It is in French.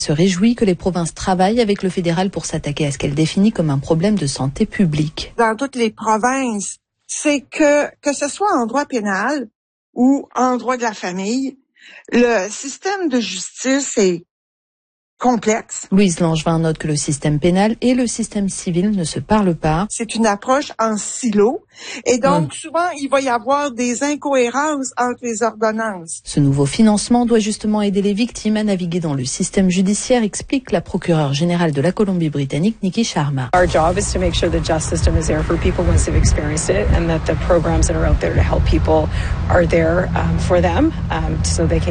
Se réjouit que les provinces travaillent avec le fédéral pour s'attaquer à ce qu'elle définit comme un problème de santé publique. Dans toutes les provinces, c'est que ce soit en droit pénal ou en droit de la famille, le système de justice est complexe. Louise Langevin note que le système pénal et le système civil ne se parlent pas. C'est une approche en silo et donc souvent il va y avoir des incohérences entre les ordonnances. Ce nouveau financement doit justement aider les victimes à naviguer dans le système judiciaire, explique la procureure générale de la Colombie-Britannique, Nikki Sharma. Our job is to make sure the justice system is there for people once they've experienced it and that the programs that are out there to help people are there for them so they can